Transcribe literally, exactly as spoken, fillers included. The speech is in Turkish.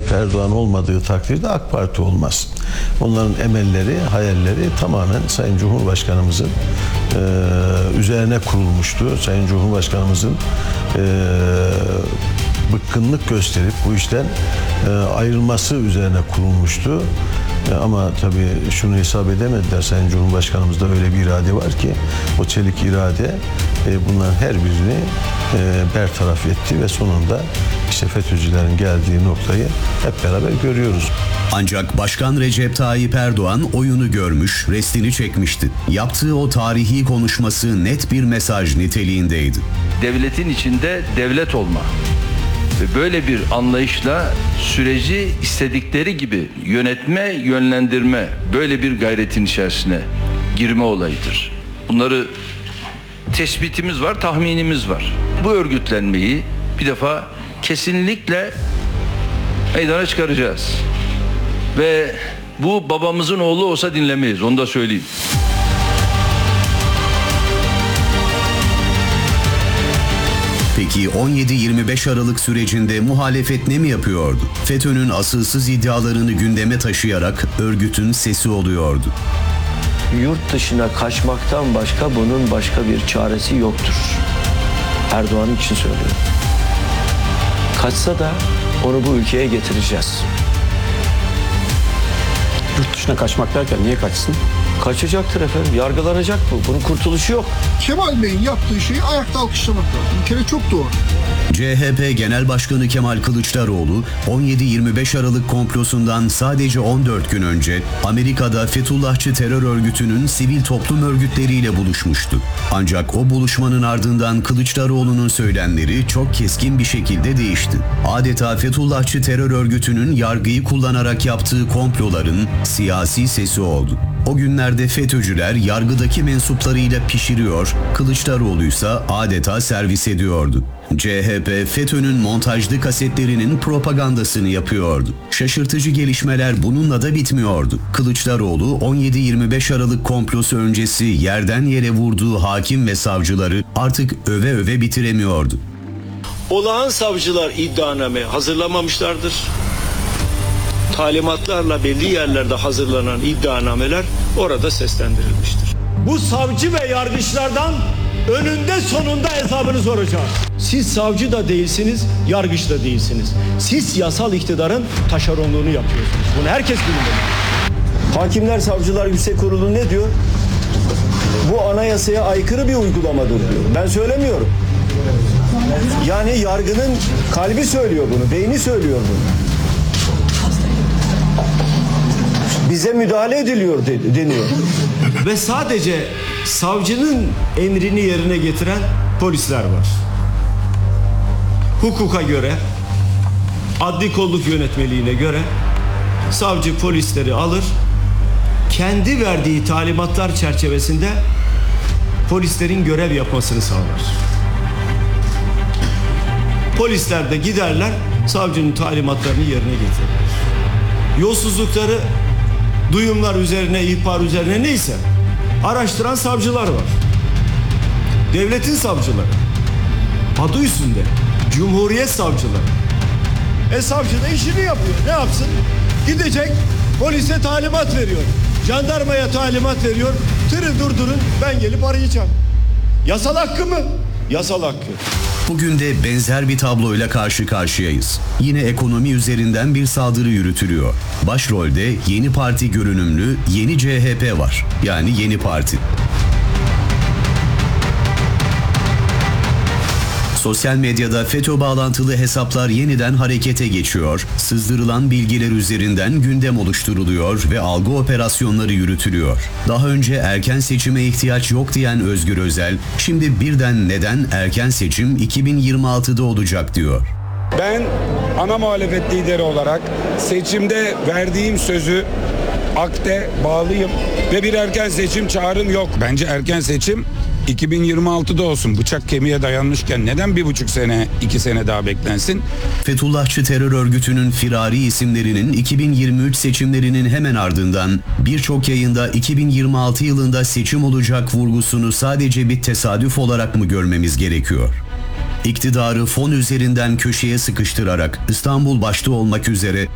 Tayyip Erdoğan olmadığı takdirde AK Parti olmaz. Onların emelleri, hayalleri tamamen Sayın Cumhurbaşkanımızın e, üzerine kurulmuştu. Sayın Cumhurbaşkanımızın e, bıkkınlık gösterip bu işten e, ayrılması üzerine kurulmuştu. E, ama tabii şunu hesap edemediler. Sayın Cumhurbaşkanımızda öyle bir irade var ki o çelik irade e, bunların her birini e, bertaraf etti ve sonunda işte FETÖ'cülerin geldiği noktayı hep beraber görüyoruz. Ancak Başkan Recep Tayyip Erdoğan oyunu görmüş, restini çekmişti. Yaptığı o tarihi konuşması net bir mesaj niteliğindeydi. Devletin içinde devlet olma ve böyle bir anlayışla süreci istedikleri gibi yönetme, yönlendirme, böyle bir gayretin içerisine girme olayıdır. Bunları tespitimiz var, tahminimiz var. Bu örgütlenmeyi bir defa kesinlikle meydana çıkaracağız. Ve bu babamızın oğlu olsa dinlemeyiz, onu da söyleyeyim. Peki on yedi yirmi beş Aralık sürecinde muhalefet ne mi yapıyordu? FETÖ'nün asılsız iddialarını gündeme taşıyarak örgütün sesi oluyordu. Yurt dışına kaçmaktan başka bunun başka bir çaresi yoktur. Erdoğan için söylüyorum. Kaçsa da onu bu ülkeye getireceğiz. Yurt dışına kaçmak derken niye kaçsın? Kaçacaktır efendim. Yargılanacak bu. Bunun kurtuluşu yok. Kemal Bey'in yaptığı şeyi ayakta alkışlamak lazım. Bir kere çok doğru. C H P Genel Başkanı Kemal Kılıçdaroğlu on yedi yirmi beş Aralık komplosundan sadece on dört gün önce Amerika'da Fethullahçı terör örgütünün sivil toplum örgütleriyle buluşmuştu. Ancak o buluşmanın ardından Kılıçdaroğlu'nun söylemleri çok keskin bir şekilde değişti. Adeta Fethullahçı terör örgütünün yargıyı kullanarak yaptığı komploların siyasi sesi oldu. O günlerde FETÖ'cüler yargıdaki mensuplarıyla pişiriyor, Kılıçdaroğlu'ysa adeta servis ediyordu. C H P FETÖ'nün montajlı kasetlerinin propagandasını yapıyordu. Şaşırtıcı gelişmeler bununla da bitmiyordu. Kılıçdaroğlu on yedi yirmi beş Aralık komplosu öncesi yerden yere vurduğu hakim ve savcıları artık öve öve bitiremiyordu. Olağan savcılar iddianame hazırlamamışlardır. Talimatlarla belli yerlerde hazırlanan iddianameler orada seslendirilmiştir. Bu savcı ve yargıçlardan önünde sonunda hesabını soracağız. Siz savcı da değilsiniz, yargıç da değilsiniz. Siz yasal iktidarın taşeronluğunu yapıyorsunuz. Bunu herkes bilmeli. Hakimler Savcılar Yüksek Kurulu ne diyor? Bu anayasaya aykırı bir uygulamadır diyor. Ben söylemiyorum. Yani yargının kalbi söylüyor bunu, beyni söylüyor bunu. Bize müdahale ediliyor de, deniyor. Ve sadece savcının emrini yerine getiren polisler var. Hukuka göre, adli kolluk yönetmeliğine göre savcı polisleri alır, kendi verdiği talimatlar çerçevesinde polislerin görev yapmasını sağlar. Polisler de giderler, savcının talimatlarını yerine getirirler. Yolsuzlukları duyumlar üzerine, ihbar üzerine neyse araştıran savcılar var. Devletin savcıları. Adı üstünde. Cumhuriyet savcıları. E savcı da işini yapıyor. Ne yapsın? Gidecek polise talimat veriyor. Jandarmaya talimat veriyor. Tırı durdurun, ben gelip arayacağım. Yasal hakkı mı? Yasal hakkı. Bugün de benzer bir tabloyla karşı karşıyayız. Yine ekonomi üzerinden bir saldırı yürütülüyor. Başrolde Yeni Parti görünümlü Yeni C H P var. Yani Yeni Parti. Sosyal medyada FETÖ bağlantılı hesaplar yeniden harekete geçiyor, sızdırılan bilgiler üzerinden gündem oluşturuluyor ve algı operasyonları yürütülüyor. Daha önce erken seçime ihtiyaç yok diyen Özgür Özel, şimdi birden neden erken seçim iki bin yirmi altıda olacak diyor. Ben ana muhalefet lideri olarak seçimde verdiğim sözü akte bağlıyım ve bir erken seçim çağrım yok. Bence erken seçim iki bin yirmi altıda olsun. Bıçak kemiğe dayanmışken neden bir buçuk sene, iki sene daha beklensin? Fethullahçı terör örgütünün firari isimlerinin iki bin yirmi üç seçimlerinin hemen ardından birçok yayında iki bin yirmi altı yılında seçim olacak vurgusunu sadece bir tesadüf olarak mı görmemiz gerekiyor? İktidarı fon üzerinden köşeye sıkıştırarak İstanbul başta olmak üzere